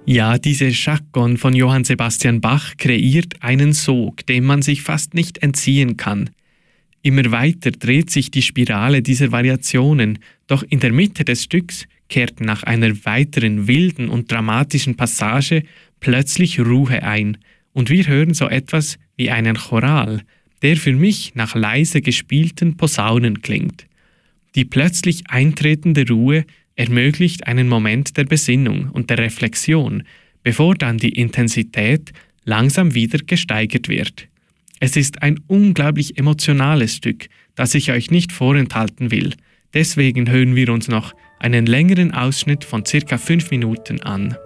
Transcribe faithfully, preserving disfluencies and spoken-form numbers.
Ja, diese Chaconne von Johann Sebastian Bach kreiert einen Sog, dem man sich fast nicht entziehen kann. Immer weiter dreht sich die Spirale dieser Variationen, doch in der Mitte des Stücks kehrt nach einer weiteren wilden und dramatischen Passage plötzlich Ruhe ein und wir hören so etwas wie einen Choral, der für mich nach leise gespielten Posaunen klingt. Die plötzlich eintretende Ruhe ermöglicht einen Moment der Besinnung und der Reflexion, bevor dann die Intensität langsam wieder gesteigert wird. Es ist ein unglaublich emotionales Stück, das ich euch nicht vorenthalten will. Deswegen hören wir uns noch einen längeren Ausschnitt von circa fünf Minuten an.